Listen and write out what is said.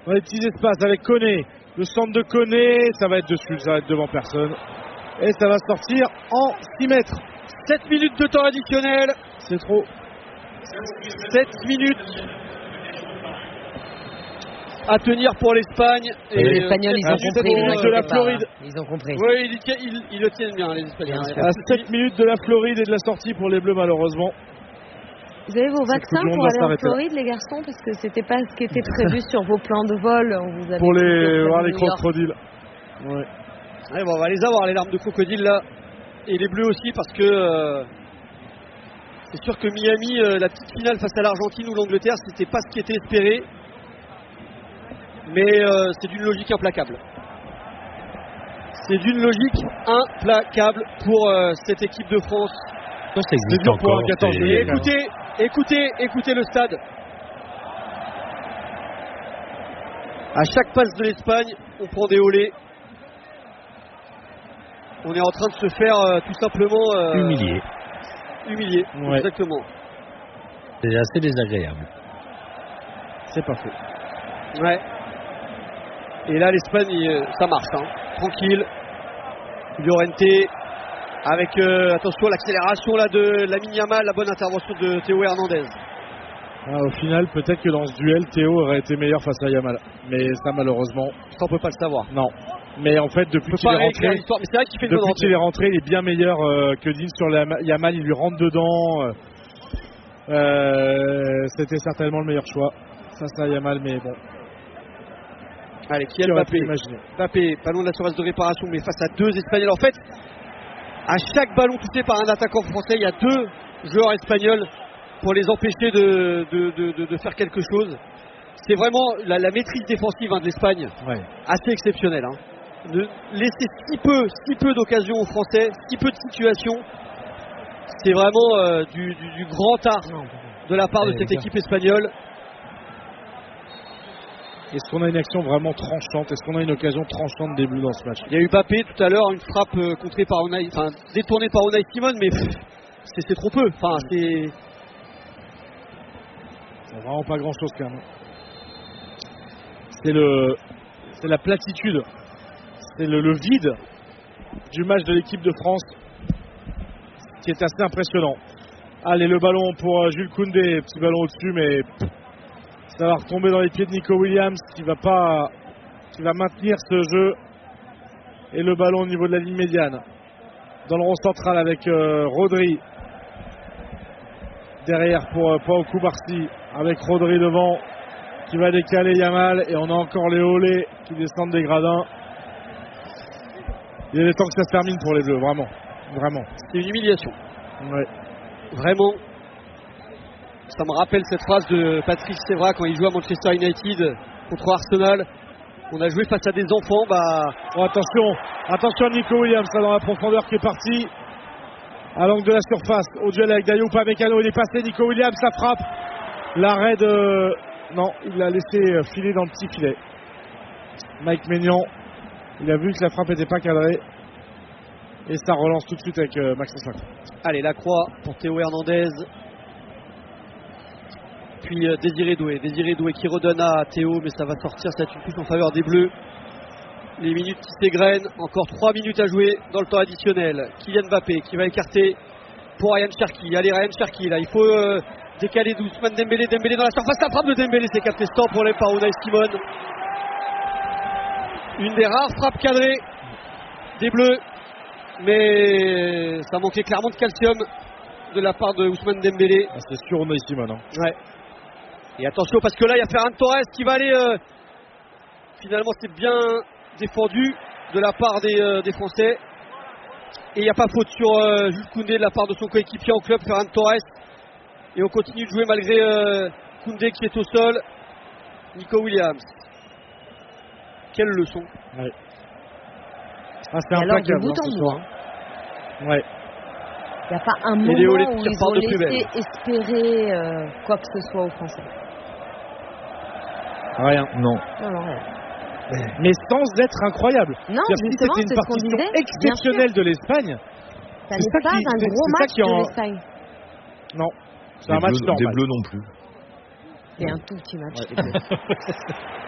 dans les petits espaces avec Koné. Le centre de Koné, ça va être dessus, ça va être devant personne. Et ça va sortir en 6 mètres. 7 minutes de temps additionnel. C'est trop. 7 minutes à tenir pour l'Espagne. Et les Espagnols, ils ont compris. De la Floride. Ils ont compris. Oui, ils le tiennent bien, les Espagnols. À 7 minutes de la Floride et de la sortie pour les Bleus, malheureusement. Vous avez vos vaccins pour aller en Floride, les garçons? Parce que c'était pas ce qui était prévu sur vos plans de vol. On vous avait pour voir les crocodiles. Ouais. Ouais, bon, on va les avoir, les larmes de crocodile là. Et les Bleus aussi, parce que c'est sûr que Miami, la petite finale face à l'Argentine ou l'Angleterre, c'était pas ce qui était espéré. Mais c'est d'une logique implacable. C'est d'une logique implacable pour cette équipe de France. Ça existe encore. Et écoutez le stade. À chaque passe de l'Espagne, on prend des olés. On est en train de se faire tout simplement humilier. Ouais. Exactement. C'est assez désagréable. C'est pas faux. Ouais. Et là, l'Espagne, ça marche, hein. Tranquille. Llorente, avec, attention, l'accélération là de Lamine Yamal, la bonne intervention de Théo Hernandez. Au final, peut-être que dans ce duel, Théo aurait été meilleur face à Yamal. Mais ça, malheureusement, ça, on peut pas le savoir. Non. Mais en fait, depuis qu'il est rentré, il est bien meilleur que Dean sur Yamal. Il lui rentre dedans. C'était certainement le meilleur choix face à Yamal, mais bon. Allez, qui est Mbappé, pas loin de la surface de réparation, mais face à deux Espagnols. En fait, à chaque ballon touché par un attaquant français, il y a deux joueurs espagnols pour les empêcher de faire quelque chose. C'est vraiment la maîtrise défensive de l'Espagne, assez exceptionnelle. De laisser si peu d'occasions aux Français, si peu de situations, c'est vraiment du grand art de la part de cette équipe espagnole. Est-ce qu'on a une action vraiment tranchante? Est-ce qu'on a une occasion tranchante des Bleus dans ce match? Il y a eu Mbappé tout à l'heure, une frappe contrée par détournée par Unai Simon, mais c'est trop peu. Enfin, c'est vraiment pas grand chose quand même. C'est la platitude, c'est le vide du match de l'équipe de France qui est assez impressionnant. Allez, le ballon pour Jules Koundé, petit ballon au-dessus, mais ça va retomber dans les pieds de Nico Williams qui va maintenir ce jeu. Et le ballon au niveau de la ligne médiane. Dans le rond central avec Rodri. Derrière pour Pau Koubarsi avec Rodri devant qui va décaler Yamal. Et on a encore les Olé qui descendent des gradins. Il est temps que ça se termine pour les Bleus, vraiment. C'est une humiliation. Ouais. Vraiment. Ça me rappelle cette phrase de Patrice Evra quand il jouait à Manchester United contre Arsenal. On a joué face à des enfants. Oh, attention à Nico Williams là, dans la profondeur qui est parti à l'angle de la surface. Au duel avec Dayo Upamecano, il est passé. Nico Williams, ça frappe. L'arrêt de... Non, il l'a laissé filer dans le petit filet. Mike Maignan, il a vu que la frappe n'était pas cadrée. Et ça relance tout de suite avec Maxence Lacroix. Allez, Lacroix pour Théo Hernandez. Puis Désiré Doué qui redonne à Théo, mais ça va sortir, ça va être une touche en faveur des Bleus. Les minutes qui s'égrènent, encore 3 minutes à jouer dans le temps additionnel. Kylian Mbappé qui va écarter pour Ryan Cherki. Allez, Ryan Cherki, là il faut décaler d'Ousmane Dembélé dans la surface, la frappe de Dembélé, c'est capté stop pour les par Unai Simon. Une des rares frappes cadrées des Bleus, mais ça manquait clairement de calcium de la part de Ousmane Dembélé. C'est sûr Unai Simon. Ouais. Et attention parce que là il y a Ferran Torres qui va aller finalement c'est bien défendu de la part des Français et il n'y a pas faute sur Jules Koundé de la part de son coéquipier en club Ferran Torres et on continue de jouer malgré Koundé qui est au sol. Nico Williams, quelle leçon. C'est implacable Ouais. Il n'y a pas un moment où ils ont laissé espérer quoi que ce soit aux Français. Rien. Non, rien. Mais sans être incroyable. Non, justement, c'était une partition exceptionnelle de l'Espagne. Ça n'est pas un gros match de l'Espagne. Non, c'est un match normal. Des Bleus non plus. C'est un tout petit match des Bleus.